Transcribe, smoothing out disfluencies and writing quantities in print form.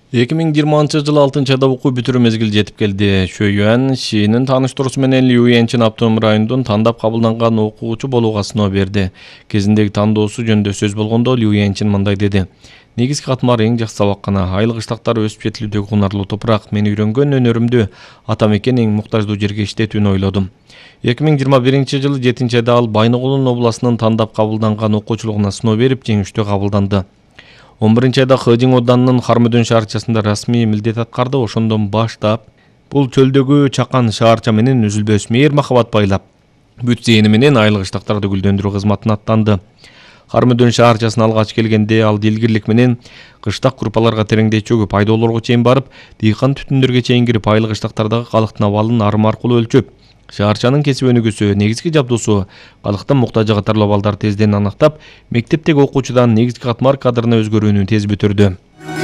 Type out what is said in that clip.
2020 жылы 6-айда окуу бүтүрүү мезгили жетип келди. Шөйюан Шинин тааныштыруусу менен Лю Янчин Автоном районунун тандап кабылданган окуучу болууга сыноо берди. Кезиндеги тандоосу жөнүндө сөз болгондо Лю Янчин мындай деди. Негизги катмар эң жакшы сабак гана. Айыл кыштактар өсүп жетилүүдөгү кунарлуу топурак. Мен үйрөнгөн өнөрүмдү ата мекен эң муктаждуу жерге иштетүүнү ойлодум. 2021 жылы 7-айда ал Байногулун областынын тандап кабылданган окуучулугуна сыноо берип, жеңиштүү кабылданды. 11-айда Хэжин оданынын Хармөдөн шаарчасында расмий милдет аткарды. Ошондон баштап бул чөлдөгү чакан шаарча менен үзүлбөс мээр махабат байлап, бүт зээни менен айыл кыштактарды гүлдөндүрүү кызматына аттанды. Хармөдөн шаарчасына алгач келгенде ал дилгирлик менен кыштак группаларга тереңдей чөгүп, айдоолорго чейин барып, дыйкан түтүндөргө чейин кирип, айыл кыштактардагы калктын абалын арым аркылуу өлчөп, шаарчанын кесип өнүгүүсү, негизги жабдуусу, калктын муктажы катарлуу абалдарды тезден аныктап, мектептеги окуучудан негизги катмар кадрына өзгөрүүнү тез бүтүрдү.